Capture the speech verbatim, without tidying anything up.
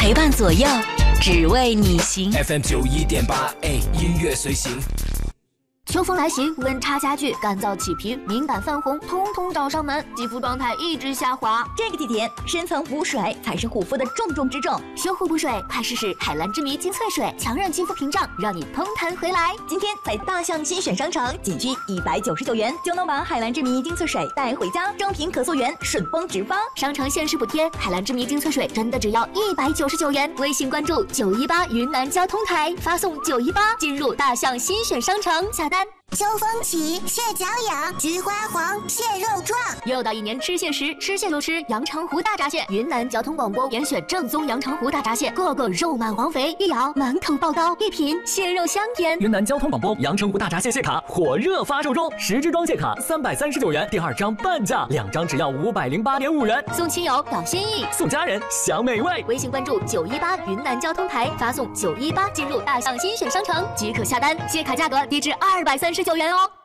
陪伴左右，只为你行。 F M 九一点八，哎，音乐随行。 秋风来袭，温差加剧，干燥起皮、敏感泛红，通通找上门，肌肤状态一直下滑。 这个季节，深层补水才是护肤的重中之重。 修护补水，快试试海蓝之谜精粹水，强韧肌肤屏障，让你嘭弹回来。 今天在大象新选商城，仅需一百九十九元就能把海蓝之谜精粹水带回家，正品可溯源，顺丰直发。 商城限时补贴，海蓝之谜精粹水真的只要一百九十九元。微信关注九一八云南交通台，发送九一八进入大象新选商城下单。 秋风起，蟹脚痒，菊花黄，蟹肉壮。 又到一年吃蟹时，吃蟹就吃阳澄湖大闸蟹。云南交通广播严选正宗阳澄湖大闸蟹，个个肉满黄肥，一咬满口爆膏，一品蟹肉香甜。 云南交通广播阳澄湖大闸蟹蟹卡火热发售中，十支装蟹卡三百三十九元，第二张半价，两张只要五百零八点五元。 送亲友表心意， 送家人享美味。 微信关注九一八云南交通台，发送九一八进入大象新选商城即可下单，蟹卡价格低至二百三十九元哦。